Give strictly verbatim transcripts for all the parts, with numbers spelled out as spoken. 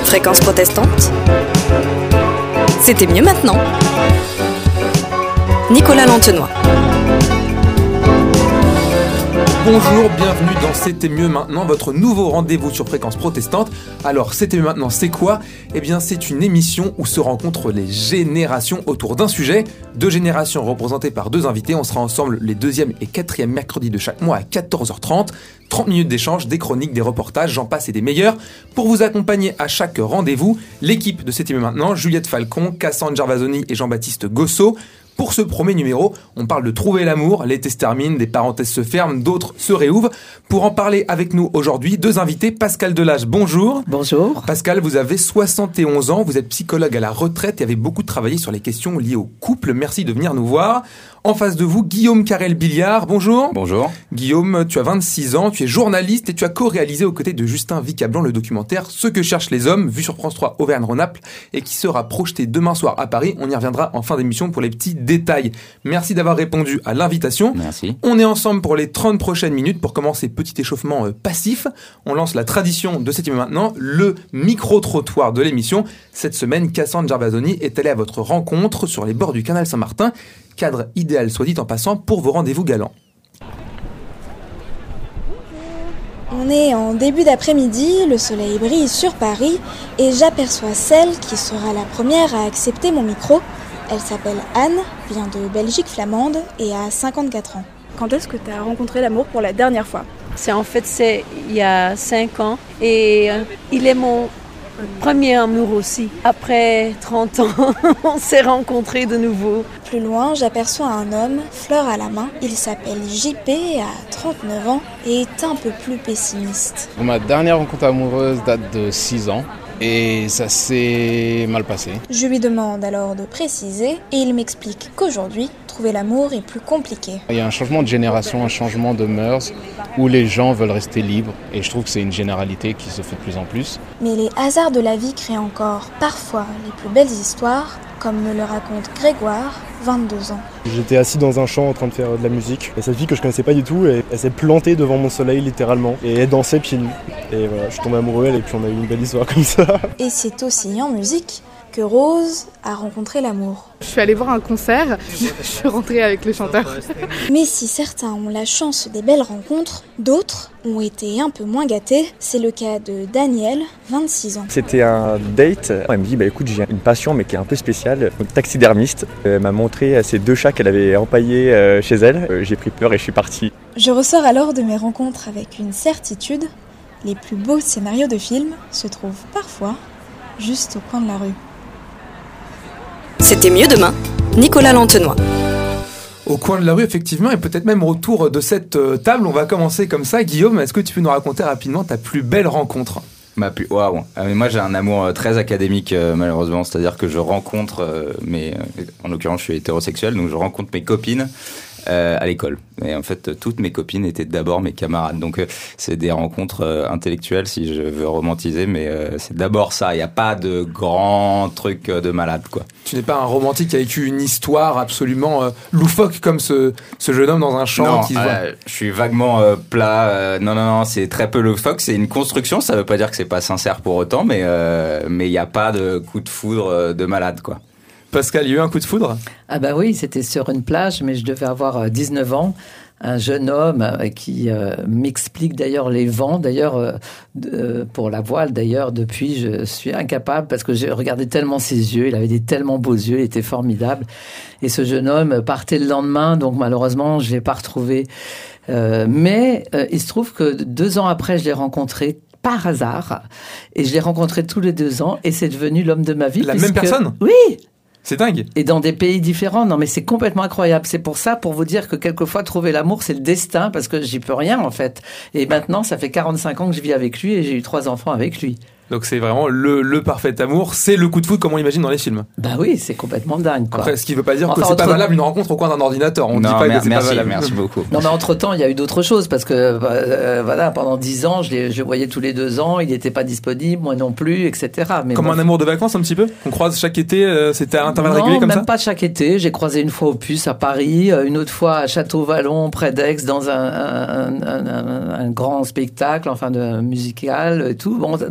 Fréquence protestante. C'était mieux maintenant. Nicolas Lantenois. Bonjour, bienvenue dans C'était mieux maintenant, votre nouveau rendez-vous sur Fréquence protestante. Alors, C'était mieux maintenant, c'est quoi ? Eh bien, c'est une émission où se rencontrent les générations autour d'un sujet. Deux générations représentées par deux invités. On sera ensemble les deuxième et quatrième mercredis de chaque mois à quatorze heures trente. trente minutes d'échange, des chroniques, des reportages, j'en passe et des meilleurs. Pour vous accompagner à chaque rendez-vous, l'équipe de C'était mieux maintenant, Juliette Falcon, Cassandre Gervasoni et Jean-Baptiste Gossot. Pour ce premier numéro, on parle de trouver l'amour, l'été se termine, des parenthèses se ferment, d'autres se réouvrent. Pour en parler avec nous aujourd'hui, deux invités, Pascal Delage, bonjour. Bonjour. Pascal, vous avez soixante et onze ans, vous êtes psychologue à la retraite et avez beaucoup travaillé sur les questions liées au couple. Merci de venir nous voir. En face de vous, Guillaume Carrel-Billiard, bonjour. Bonjour. Guillaume, tu as vingt-six ans, tu es journaliste et tu as co-réalisé aux côtés de Justin Vicablanc le documentaire « Ce que cherchent les hommes », vu sur France trois Auvergne-Rhône-Alpes et qui sera projeté demain soir à Paris. On y reviendra en fin d'émission pour les petits détails. Merci d'avoir répondu à l'invitation. Merci. On est ensemble pour les trente prochaines minutes pour commencer petit échauffement euh, passif. On lance la tradition de C'était mieux maintenant, le micro-trottoir de l'émission. Cette semaine, Cassandre Gervasoni est allée à votre rencontre sur les bords du canal Saint-Martin. Cadre idéal, soit dit en passant, pour vos rendez-vous galants. On est en début d'après-midi, le soleil brille sur Paris et j'aperçois celle qui sera la première à accepter mon micro. Elle s'appelle Anne, vient de Belgique flamande et a cinquante-quatre ans. Quand est-ce que tu as rencontré l'amour pour la dernière fois ? C'est en fait c'est il y a cinq ans et euh, il est mon premier amour aussi. Après trente ans, on s'est rencontrés de nouveau. Plus loin, j'aperçois un homme, fleur à la main. Il s'appelle J P, a trente-neuf ans et est un peu plus pessimiste. Ma dernière rencontre amoureuse date de six ans. Et ça s'est mal passé. Je lui demande alors de préciser et il m'explique qu'aujourd'hui, trouver l'amour est plus compliqué. Il y a un changement de génération, un changement de mœurs où les gens veulent rester libres et je trouve que c'est une généralité qui se fait de plus en plus. Mais les hasards de la vie créent encore parfois les plus belles histoires, comme me le raconte Grégoire, vingt-deux ans. J'étais assis dans un champ en train de faire de la musique et cette fille que je connaissais pas du tout, elle, elle s'est plantée devant mon soleil littéralement et elle dansait pieds nus. Et voilà, je suis tombé amoureux d'elle et puis on a eu une belle histoire comme ça. Et c'est aussi en musique que Rose a rencontré l'amour. Je suis allée voir un concert, je suis rentrée avec le chanteur. Mais si certains ont la chance des belles rencontres, d'autres ont été un peu moins gâtés. C'est le cas de Daniel, vingt-six ans. C'était un date. Elle me dit, bah écoute, j'ai une passion mais qui est un peu spéciale, donc taxidermiste. Elle m'a montré ces deux chats qu'elle avait empaillés chez elle. J'ai pris peur et je suis parti. Je ressors alors de mes rencontres avec une certitude. Les plus beaux scénarios de films se trouvent parfois juste au coin de la rue. C'était mieux demain. Nicolas Lantenois. Au coin de la rue, effectivement, et peut-être même autour de cette table, on va commencer comme ça. Guillaume, est-ce que tu peux nous raconter rapidement ta plus belle rencontre ? Ma plus... Waouh. Euh, moi, j'ai un amour très académique, euh, malheureusement. C'est-à-dire que je rencontre, euh, mes... en l'occurrence, je suis hétérosexuel, donc je rencontre mes copines euh, à l'école. Et en fait, toutes mes copines étaient d'abord mes camarades. Donc, euh, c'est des rencontres euh, intellectuelles, si je veux romantiser, mais euh, c'est d'abord ça. Il n'y a pas de grand truc euh, de malade, quoi. Tu n'es pas un romantique qui a vécu une histoire absolument euh, loufoque comme ce, ce jeune homme dans un champ non, qui se voit. Euh, je suis vaguement euh, plat. Euh, non, non, non, c'est très peu loufoque. C'est une construction. Ça ne veut pas dire que c'est pas sincère pour autant, mais euh, mais il n'y a pas de coup de foudre euh, de malade, quoi. Pascal, il y a eu un coup de foudre ? Ah bah oui, c'était sur une plage, mais je devais avoir dix-neuf ans. Un jeune homme qui euh, m'explique d'ailleurs les vents, d'ailleurs euh, euh, pour la voile. D'ailleurs, depuis, je suis incapable parce que j'ai regardé tellement ses yeux. Il avait des tellement beaux yeux, il était formidable. Et ce jeune homme partait le lendemain, donc malheureusement, je l'ai pas retrouvé. Euh, mais euh, il se trouve que deux ans après, je l'ai rencontré par hasard, et je l'ai rencontré tous les deux ans, et c'est devenu l'homme de ma vie. La puisque... même personne ? Oui. C'est dingue. Et dans des pays différents. Non, mais c'est complètement incroyable. C'est pour ça, pour vous dire que quelquefois, trouver l'amour, c'est le destin, parce que j'y peux rien, en fait. Et maintenant, ça fait quarante-cinq ans que je vis avec lui et j'ai eu trois enfants avec lui. Donc c'est vraiment le, le parfait amour, c'est le coup de foudre comme on l'imagine dans les films. Bah oui, c'est complètement dingue, quoi. Après, ce qui veut pas dire enfin, que c'est entre... pas valable une rencontre au coin d'un ordinateur. On non, dit pas mer- que c'est merci, pas valable. Merci beaucoup. Non, mais entre-temps, il y a eu d'autres choses parce que euh, voilà, pendant dix ans, je, les, je voyais tous les deux ans, il n'était pas disponible, moi non plus, et cetera. Mais comme bon, un amour de vacances un petit peu. On croise chaque été, euh, c'était à intervalles non, réguliers comme ça. ça. Non, même pas chaque été. J'ai croisé une fois au Puce à Paris, une autre fois à Château-Vallon, près d'Aix, dans un, un, un, un, un grand spectacle, enfin de musical et tout. Bon, donc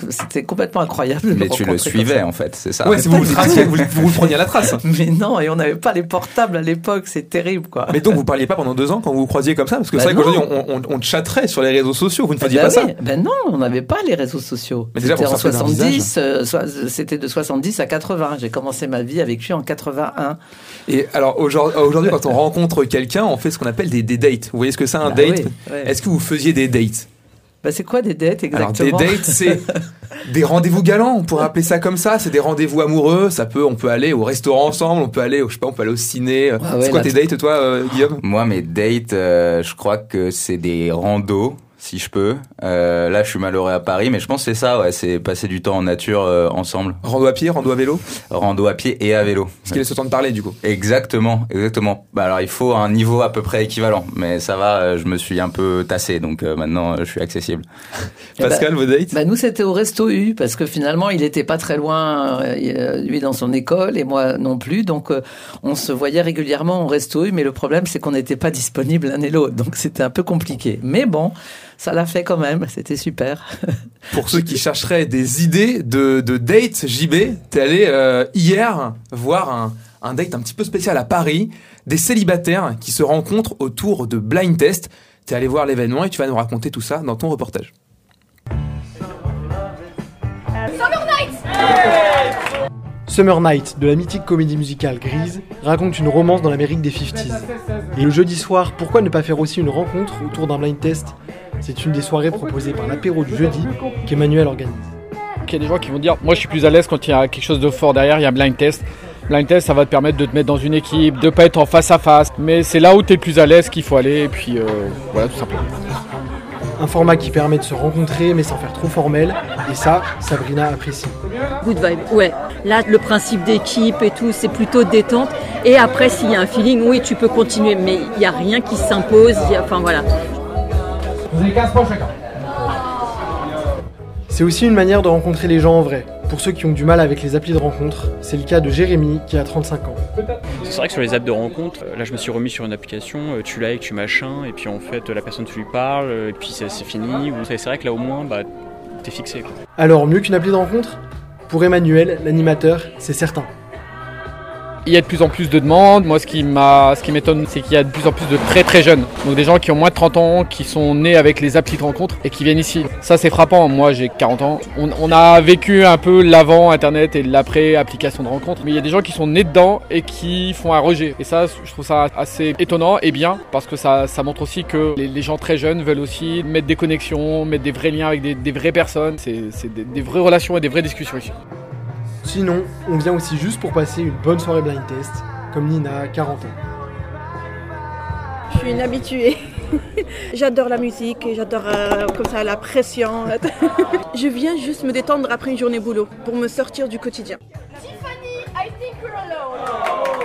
c'était complètement incroyable. De Mais le tu le suivais en fait, c'est ça. Ouais, si vous le traciez, vous, vous le preniez à la trace. Mais non, et on n'avait pas les portables à l'époque, c'est terrible quoi. Mais donc vous parliez pas pendant deux ans quand vous vous croisiez comme ça, parce que bah c'est vrai non. qu'aujourd'hui on, on, on chatterait sur les réseaux sociaux, vous ne faisiez bah pas oui. ça. Ben non, on n'avait pas les réseaux sociaux. Mais déjà, c'était pour en sortir d'un soixante-dix, euh, so- c'était de soixante-dix à quatre-vingts. J'ai commencé ma vie avec lui en quatre-vingt-un. Et alors aujourd'hui, aujourd'hui, quand on rencontre quelqu'un, on fait ce qu'on appelle des, des dates. Vous voyez ce que c'est un Bah date oui, ouais. Est-ce que vous faisiez des dates? Bah c'est quoi des dates exactement? Alors des dates, c'est des rendez-vous galants, on pourrait appeler ça comme ça. C'est des rendez-vous amoureux. Ça peut, on peut aller au restaurant ensemble, on peut aller, au, je sais pas, on peut aller au ciné. Ah ouais, c'est quoi là, tes dates, toi, euh, Guillaume? Moi, mes dates, euh, je crois que c'est des randos, si je peux. Euh, là, je suis malheureux à Paris, mais je pense que c'est ça, ouais, c'est passer du temps en nature euh, ensemble. Rando à pied, rando à vélo? Rando à pied et à vélo. Parce qu'il est ce temps de parler, du coup. Exactement, exactement. Bah alors, il faut un niveau à peu près équivalent, mais ça va, euh, je me suis un peu tassé, donc euh, maintenant, euh, je suis accessible. Pascal, bah, vos dates? Bah nous, c'était au Resto U, parce que finalement, il était pas très loin, euh, lui dans son école, et moi non plus, donc euh, on se voyait régulièrement au Resto U, mais le problème, c'est qu'on n'était pas disponibles l'un et l'autre, donc c'était un peu compliqué. Mais bon, ça l'a fait quand même, c'était super. Pour ceux qui chercheraient des idées de, de dates, J B, t'es allé euh, hier voir un, un date un petit peu spécial à Paris, des célibataires qui se rencontrent autour de blind test. T'es allé voir l'événement et tu vas nous raconter tout ça dans ton reportage. Summer Night Summer Night, de la mythique comédie musicale Grease, raconte une romance dans l'Amérique des cinquantaines. Et le jeudi soir, pourquoi ne pas faire aussi une rencontre autour d'un blind test? C'est une des soirées proposées par l'apéro du jeudi qu'Emmanuel organise. Il y a des gens qui vont dire, moi je suis plus à l'aise quand il y a quelque chose de fort derrière, il y a un blind test. Blind test, ça va te permettre de te mettre dans une équipe, de pas être en face à face. Mais c'est là où tu es le plus à l'aise qu'il faut aller, et puis euh, voilà, tout simplement. Un format qui permet de se rencontrer mais sans faire trop formel, et ça, Sabrina apprécie. Good vibe, ouais. Là, le principe d'équipe et tout, c'est plutôt détente. Et après, s'il y a un feeling, oui, tu peux continuer, mais il n'y a rien qui s'impose, y a... enfin voilà. Vous avez quinze points chacun. C'est aussi une manière de rencontrer les gens en vrai. Pour ceux qui ont du mal avec les applis de rencontre, c'est le cas de Jérémy qui a trente-cinq ans. C'est vrai que sur les apps de rencontre, là je me suis remis sur une application, tu likes, tu machin, et puis en fait la personne tu lui parles, et puis c'est, c'est fini. C'est vrai que là au moins bah, t'es fixé, quoi. Alors mieux qu'une appli de rencontre? Pour Emmanuel, l'animateur, c'est certain. Il y a de plus en plus de demandes. Moi, ce qui m'a, ce qui m'étonne, c'est qu'il y a de plus en plus de très très jeunes. Donc des gens qui ont moins de trente ans, qui sont nés avec les applis de rencontre et qui viennent ici. Ça, c'est frappant. Moi, j'ai quarante ans. On, on a vécu un peu l'avant Internet et l'après application de rencontre. Mais il y a des gens qui sont nés dedans et qui font un rejet. Et ça, je trouve ça assez étonnant et bien parce que ça, ça montre aussi que les, les gens très jeunes veulent aussi mettre des connexions, mettre des vrais liens avec des, des vraies personnes. C'est, c'est des, des vraies relations et des vraies discussions ici. Sinon, on vient aussi juste pour passer une bonne soirée blind test, comme Nina, quarante ans. Je suis une habituée. J'adore la musique, j'adore euh, comme ça la pression. Je viens juste me détendre après une journée boulot, pour me sortir du quotidien. Tiffany, I think you're alone.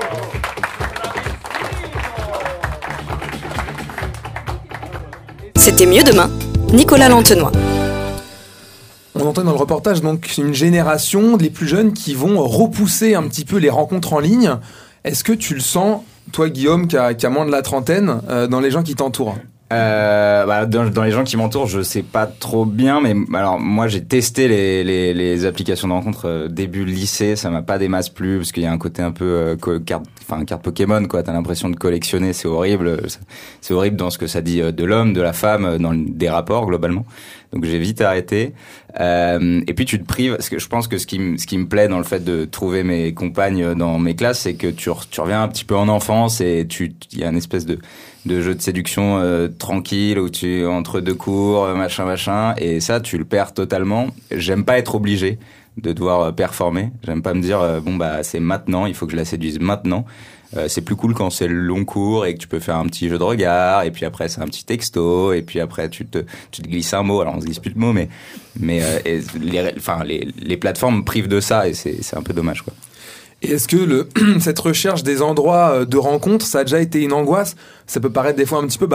C'était mieux demain, Nicolas Lantenois. On entend dans le reportage donc une génération, les plus jeunes, qui vont repousser un petit peu les rencontres en ligne. Est-ce que tu le sens, toi Guillaume, qui a, qui a moins de la trentaine, euh, dans les gens qui t'entourent? Euh, bah, dans, dans les gens qui m'entourent, je sais pas trop bien, mais alors moi j'ai testé les, les, les applications de rencontre euh, début lycée, ça m'a pas des masses plu parce qu'il y a un côté un peu euh, co- carte, enfin carte Pokémon quoi. T'as l'impression de collectionner, c'est horrible, c'est horrible dans ce que ça dit euh, de l'homme, de la femme, dans le, des rapports globalement. Donc j'ai vite arrêté. Euh, et puis tu te prives, parce que je pense que ce qui, m- ce qui me plaît dans le fait de trouver mes compagnes dans mes classes, c'est que tu, re- tu reviens un petit peu en enfance et tu, il y a une espèce de de jeu de séduction euh, tranquille où tu entre deux cours machin machin et ça tu le perds totalement. J'aime pas être obligé de devoir euh, performer, j'aime pas me dire euh, bon bah c'est maintenant, il faut que je la séduise maintenant. Euh, c'est plus cool quand c'est le long cours et que tu peux faire un petit jeu de regard et puis après c'est un petit texto et puis après tu te tu te glisses un mot, alors on se glisse plus de mots mais mais euh, et les enfin les les plateformes privent de ça et c'est c'est un peu dommage quoi. Et est-ce que le, cette recherche des endroits de rencontre, ça a déjà été une angoisse? Ça peut paraître des fois un petit peu, bah,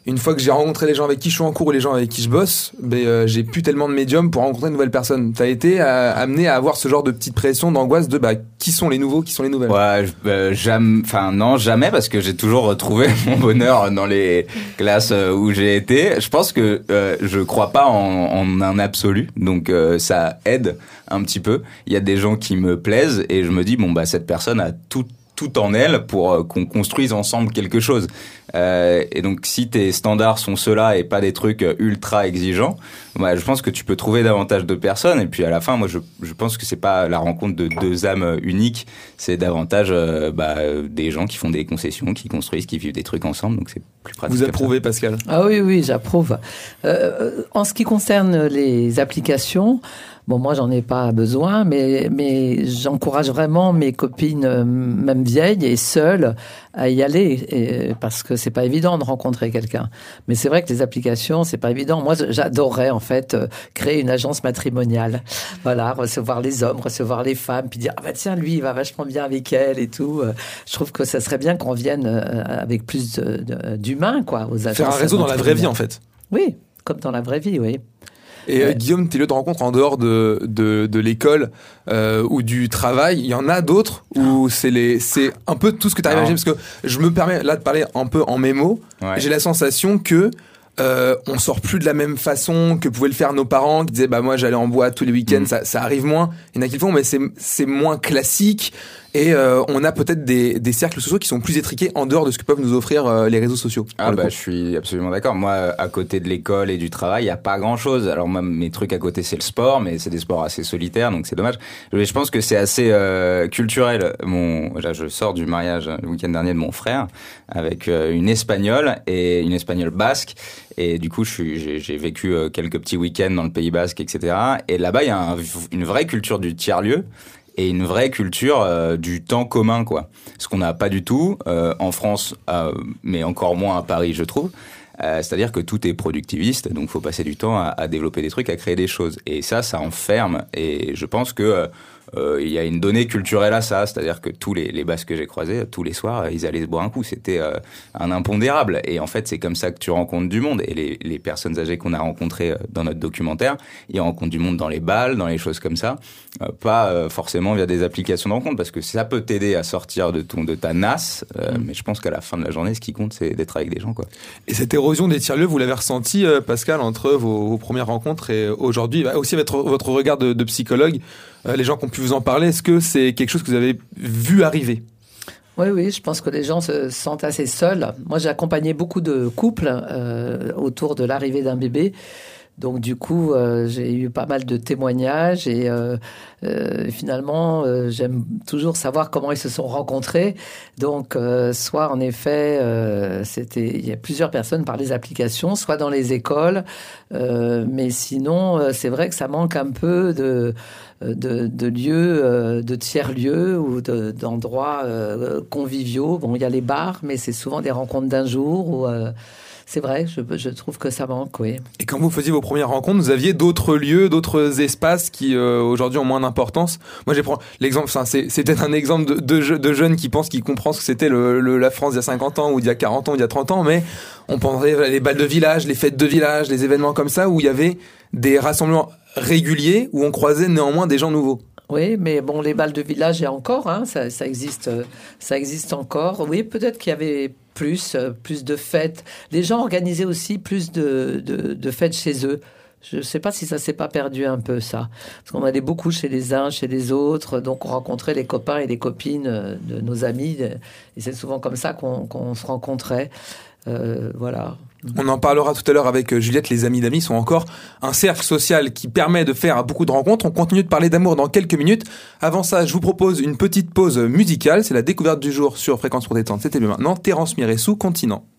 une fois que j'ai rencontré les gens avec qui je suis en cours ou les gens avec qui je bosse, ben, euh, j'ai plus tellement de médium pour rencontrer de nouvelles personnes. T'as été euh, amené à avoir ce genre de petite pression, d'angoisse de bah, qui sont les nouveaux, qui sont les nouvelles? Ouais, euh, jamais, enfin non, jamais, parce que j'ai toujours retrouvé mon bonheur dans les classes où j'ai été. Je pense que euh, je crois pas en, en un absolu, donc euh, ça aide un petit peu. Il y a des gens qui me plaisent et je me dis bon bah cette personne a tout tout en elle pour euh, qu'on construise ensemble quelque chose. Euh, et donc, si tes standards sont ceux-là et pas des trucs ultra exigeants, bah, je pense que tu peux trouver davantage de personnes. Et puis, à la fin, moi, je, je pense que c'est pas la rencontre de deux âmes uniques, c'est davantage euh, bah, des gens qui font des concessions, qui construisent, qui vivent des trucs ensemble. Donc, c'est plus pratique. Vous approuvez, Pascal? Ah oui, oui, j'approuve. Euh, en ce qui concerne les applications, bon, moi, j'en ai pas besoin, mais, mais j'encourage vraiment mes copines, même vieilles et seules, à y aller, et, parce que c'est pas évident de rencontrer quelqu'un. Mais c'est vrai que les applications, c'est pas évident. Moi, j'adorerais, en fait, créer une agence matrimoniale. Voilà, recevoir les hommes, recevoir les femmes, puis dire, ah bah tiens, lui, il va vachement bien avec elle et tout. Je trouve que ça serait bien qu'on vienne avec plus de, de, d'humains, quoi, aux agences. Faire un réseau dans la vraie vie, en fait. Oui, comme dans la vraie vie, oui. Et euh, Guillaume, tes lieux de rencontre en dehors de de, de l'école euh, ou du travail, il y en a d'autres où c'est les c'est un peu tout ce que tu arrives à imaginer, parce que je me permets là de parler un peu en mes mots. Ouais. J'ai la sensation que euh, on sort plus de la même façon que pouvaient le faire nos parents qui disaient bah moi j'allais en boîte tous les week-ends. Mmh. Ça ça arrive moins. Il y en a qui le font, mais c'est c'est moins classique. Et euh, on a peut-être des, des cercles sociaux qui sont plus étriqués en dehors de ce que peuvent nous offrir euh, les réseaux sociaux. Ah bah coup. Je suis absolument d'accord. Moi, à côté de l'école et du travail, il y a pas grand-chose. Alors moi, mes trucs à côté, c'est le sport, mais c'est des sports assez solitaires, donc c'est dommage. Mais je pense que c'est assez euh, culturel. Mon, là, je sors du mariage le week-end dernier de mon frère avec euh, une Espagnole et une Espagnole basque. Et du coup, je suis, j'ai, j'ai vécu euh, quelques petits week-ends dans le Pays Basque, et cetera. Et là-bas, il y a un, une vraie culture du tiers-lieu. Et une vraie culture euh, du temps commun, quoi. Ce qu'on n'a pas du tout euh, en France, euh, mais encore moins à Paris, je trouve. Euh, c'est-à-dire que tout est productiviste, donc faut passer du temps à, à développer des trucs, à créer des choses. Et ça, ça enferme. Et je pense que euh, euh, il y a une donnée culturelle à ça, c'est-à-dire que tous les, les Basques que j'ai croisés, tous les soirs, ils allaient se boire un coup. C'était euh, un impondérable. Et en fait, c'est comme ça que tu rencontres du monde. Et les, les personnes âgées qu'on a rencontrées dans notre documentaire, ils rencontrent du monde dans les bals, dans les choses comme ça, euh, pas euh, forcément via des applications de rencontre, parce que ça peut t'aider à sortir de ton de ta nasse. Euh, mmh. Mais je pense qu'à la fin de la journée, ce qui compte, c'est d'être avec des gens, quoi. Et cette érosion des tiers-lieux, vous l'avez ressenti, euh, Pascal, entre vos, vos premières rencontres et aujourd'hui, bah, aussi votre, votre regard de, de psychologue, euh, les gens qui ont pu vous en parler, est-ce que c'est quelque chose que vous avez vu arriver? Oui, oui, je pense que les gens se sentent assez seuls. Moi, j'ai accompagné beaucoup de couples euh, autour de l'arrivée d'un bébé. Donc du coup, euh, j'ai eu pas mal de témoignages et euh, euh, finalement, euh, j'aime toujours savoir comment ils se sont rencontrés. Donc, euh, soit en effet, euh, c'était, il y a plusieurs personnes par les applications, soit dans les écoles, euh, mais sinon, euh, c'est vrai que ça manque un peu de de, de lieux, euh, de tiers-lieux ou de, d'endroits euh, conviviaux. Bon, il y a les bars, mais c'est souvent des rencontres d'un jour ou euh, c'est vrai, je, je trouve que ça manque, oui. Et quand vous faisiez vos premières rencontres, vous aviez d'autres lieux, d'autres espaces qui euh, aujourd'hui ont moins d'importance. Moi, j'ai pris l'exemple, enfin, c'est, c'est peut-être un exemple de, de, de jeunes qui pensent qu'ils comprennent ce que c'était le, le, la France d'il y a cinquante ans ou d'il y a quarante ans ou d'il y a trente ans, mais on penserait les balles de village, les fêtes de village, les événements comme ça où il y avait des rassemblements réguliers où on croisait néanmoins des gens nouveaux. Oui, mais bon, les balles de village, il y a encore, hein, ça, ça existe, ça existe encore. Oui, peut-être qu'il y avait plus, plus de fêtes. Les gens organisaient aussi plus de, de, de fêtes chez eux. Je ne sais pas si ça s'est pas perdu un peu, ça. Parce qu'on allait beaucoup chez les uns, chez les autres. Donc, on rencontrait les copains et les copines de nos amis. Et c'est souvent comme ça qu'on, qu'on se rencontrait. Euh, voilà. On en parlera tout à l'heure avec Juliette. Les amis d'amis sont encore un cercle social qui permet de faire beaucoup de rencontres. On continue de parler d'amour dans quelques minutes. Avant ça, je vous propose une petite pause musicale. C'est la découverte du jour sur Fréquence Protestante. C'était bien maintenant. Terence Miressou, Continent.